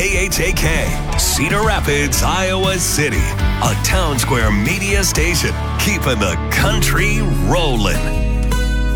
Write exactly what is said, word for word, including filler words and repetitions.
K H A K, Cedar Rapids, Iowa City. A Town Square Media station, keeping the country rolling.